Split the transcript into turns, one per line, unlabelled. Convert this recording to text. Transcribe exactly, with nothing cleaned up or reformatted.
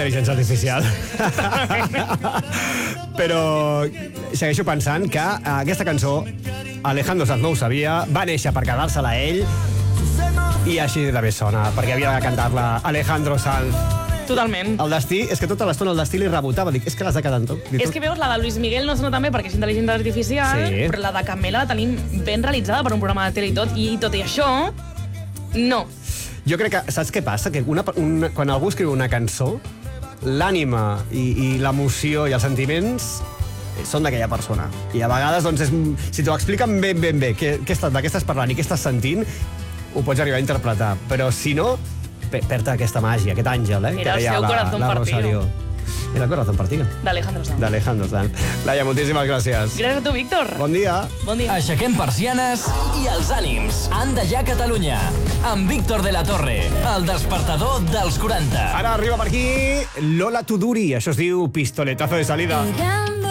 intel·ligència artificial. Però segueixo pensant que aquesta cançó Alejandro Sanz no ho sabia, va néixer per quedar-se-la ell i així també sona, perquè havia de cantar-la Alejandro Sanz.
Totalment.
El destí, és que tota l'estona el destí li rebotava. Dic, és que l'has de quedar en tot.
És que veus, la de Luis Miguel no sona tan bé perquè és intel·ligència artificial,
sí.
Però la de Camela la tenim ben realitzada per un programa de tele i tot, i tot i això, no.
Jo crec que, saps què passa? Que una, una, quan algú escriu una cançó, l'ànima i, i l'emoció i els sentiments són d'aquella persona. I a vegades, doncs, és, si t'ho expliquen ben, ben bé, què, què estàs, de què estàs parlant i què estàs sentint, ho pots arribar a interpretar. Però, si no, perd aquesta màgia, aquest àngel, eh?
Era el seu corazón partido.
Era el corazón partido.
D'Alejandro Sanz.
D'Alejandro Sanz. Laia, moltíssimes gràcies.
Gràcies a tu, Víctor.
Bon dia.
Bon dia.
Aixequem persianes i els ànims han de ja Catalunya. Amb Víctor de la Torre, el despertador dels quaranta.
Ara arriba per aquí Lola Tuduri. Això es diu pistoletazo de salida.